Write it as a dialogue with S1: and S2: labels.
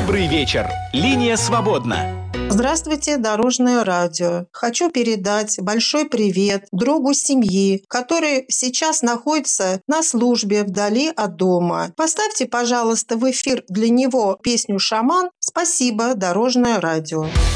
S1: Добрый вечер. Линия свободна.
S2: Здравствуйте, Дорожное радио. Хочу передать большой привет другу семьи, который сейчас находится на службе вдали от дома. Поставьте, пожалуйста, в эфир для него песню «Шаман». Спасибо, Дорожное радио.